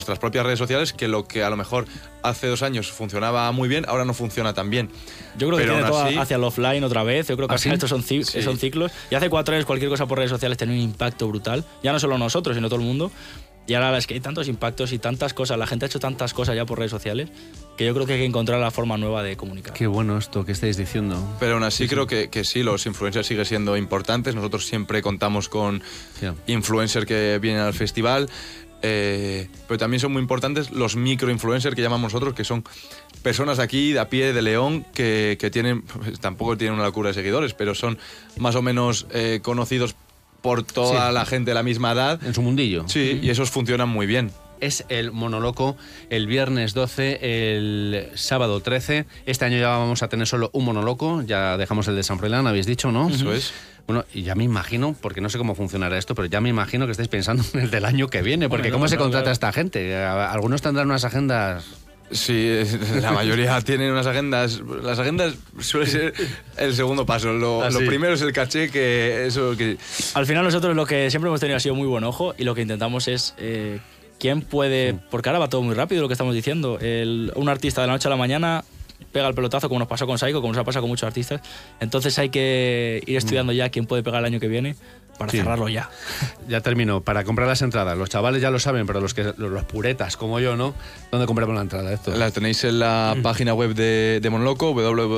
nuestras propias redes sociales, que lo que a lo mejor hace 2 años funcionaba muy bien, ahora no funciona tan bien. Yo creo que tiene todo hacia el offline otra vez. Yo creo que estos son ciclos. Y hace 4 años cualquier cosa por redes sociales tenía un impacto brutal. Ya no solo nosotros, sino todo el mundo. Y ahora es que hay tantos impactos y tantas cosas. La gente ha hecho tantas cosas ya por redes sociales que yo creo que hay que encontrar la forma nueva de comunicar. Qué bueno esto que estáis diciendo. Pero aún así creo que sí, los influencers siguen siendo importantes. Nosotros siempre contamos con influencers que vienen al festival. Pero también son muy importantes los microinfluencers que llamamos nosotros, que son personas de aquí, de a pie, de León, que tienen, tampoco tienen una locura de seguidores, pero son más o menos conocidos por toda la gente de la misma edad. En su mundillo. Sí, y esos funcionan muy bien. Es el Monoloco el viernes 12, el sábado 13. Este año ya vamos a tener solo un Monoloco, ya dejamos el de San Froilán, habéis dicho, ¿no? Eso es. Bueno, y ya me imagino, porque no sé cómo funcionará esto, pero ya me imagino que estáis pensando en el del año que viene, porque ¿cómo se contrata a esta gente? Algunos tendrán unas agendas... Sí, la mayoría tienen unas agendas. Las agendas suele ser el segundo paso. Lo primero es el caché, que eso... Al final nosotros lo que siempre hemos tenido ha sido muy buen ojo, y lo que intentamos es... ¿quién puede...? Porque ahora va todo muy rápido lo que estamos diciendo. Un artista de la noche a la mañana pega el pelotazo, como nos pasó con Saiko, como nos ha pasado con muchos artistas. Entonces hay que ir estudiando ya quién puede pegar el año que viene para cerrarlo ya. Ya termino. Para comprar las entradas, los chavales ya lo saben, pero los puretas como yo, ¿no? ¿Dónde compramos la entrada? La tenéis en la página web de Monoloco,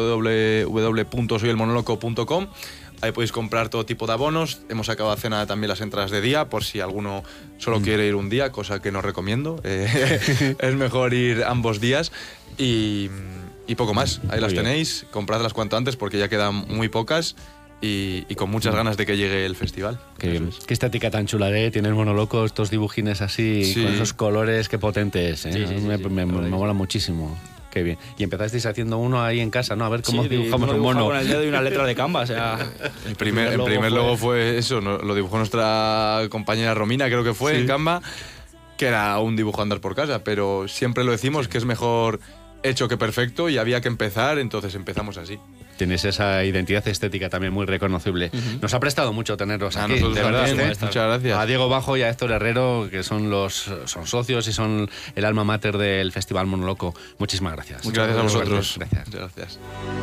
www.soyelmonoloco.com. Ahí podéis comprar todo tipo de abonos. Hemos acabado hace nada también las entradas de día, por si alguno solo quiere ir un día, cosa que no recomiendo. Es mejor ir ambos días. Y poco más. Ahí las tenéis. Compradlas cuanto antes porque ya quedan muy pocas. Y con muchas ganas de que llegue el festival. Qué bien. Qué estética tan chula, tiene el Monoloco, estos dibujines así, con esos colores, qué potentes. Me mola muchísimo. Qué bien. Y empezasteis haciendo uno ahí en casa, ¿no? A ver cómo dibujamos un mono. Con el dedo y una letra de Canva, o sea... El primer logo fue eso, lo dibujó nuestra compañera Romina, creo que fue, en Canva, que era un dibujo a andar por casa, pero siempre lo decimos que es mejor hecho que perfecto y había que empezar, entonces empezamos así. Tienes esa identidad estética también muy reconocible. Nos ha prestado mucho teneros aquí, de verdad. Muchas gracias. A Diego Bajo y a Héctor Herrero, que son socios y son el alma mater del Festival Monoloco. Muchísimas gracias. Muchas gracias a vosotros. Gracias. Muchas gracias.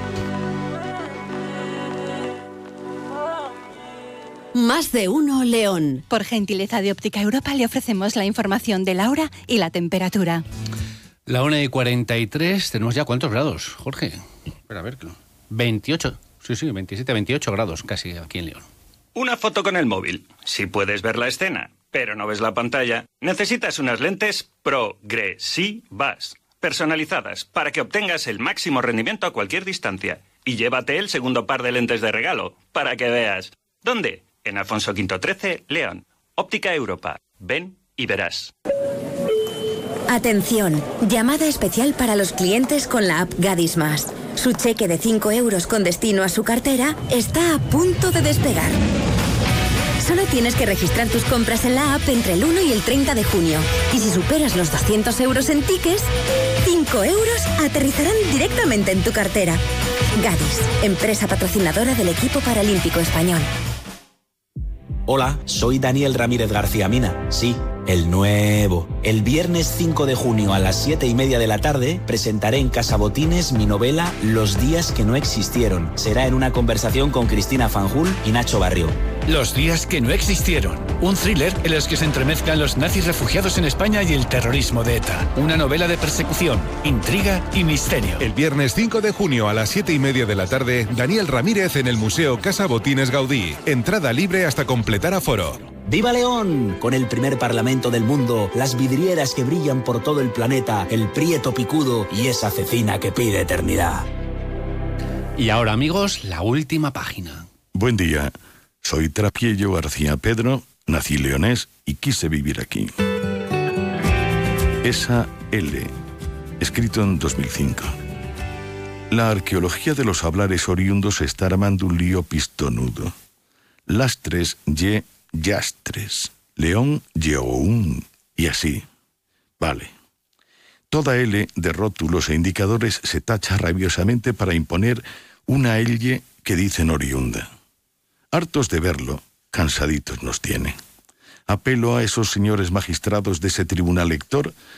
Más de uno León. Por gentileza de Óptica Europa le ofrecemos la información de la hora y la temperatura. La 1:43, tenemos ya ¿cuántos grados, Jorge? Espera, a ver. 28, 27, 28 grados casi aquí en León. Una foto con el móvil. Si puedes ver la escena, pero no ves la pantalla, necesitas unas lentes progresivas, personalizadas, para que obtengas el máximo rendimiento a cualquier distancia. Y llévate el segundo par de lentes de regalo, para que veas. ¿Dónde? En Alfonso V 13, León. Óptica Europa. Ven y verás. Atención, llamada especial para los clientes con la app Gadis Más. Su cheque de 5 euros con destino a su cartera está a punto de despegar. Solo tienes que registrar tus compras en la app entre el 1 y el 30 de junio. Y si superas los 200 euros en tickets, 5 euros aterrizarán directamente en tu cartera. Gadis, empresa patrocinadora del equipo paralímpico español. Hola, soy Daniel Ramírez García Mina. Sí, el nuevo. El viernes 5 de junio a las 7:30 de la tarde presentaré en Casa Botines mi novela Los días que no existieron. Será en una conversación con Cristina Fanjul y Nacho Barrio. Los días que no existieron. Un thriller en el que se entremezclan los nazis refugiados en España y el terrorismo de ETA. Una novela de persecución, intriga y misterio. El viernes 5 de junio a las 7:30 de la tarde, Daniel Ramírez en el Museo Casa Botines Gaudí. Entrada libre hasta completar aforo. ¡Viva León! Con el primer parlamento del mundo, las vidrieras que brillan por todo el planeta, el prieto picudo y esa cecina que pide eternidad. Y ahora, amigos, la última página. Buen día. Soy Trapiello García Pedro, nací leonés y quise vivir aquí. Esa L, escrito en 2005. La arqueología de los hablares oriundos está armando un lío pistonudo. Lastres, yastres, León, yeoún, y así. Vale. Toda L de rótulos e indicadores se tacha rabiosamente para imponer una L que dicen oriunda. Hartos de verlo, cansaditos nos tienen. Apelo a esos señores magistrados de ese tribunal lector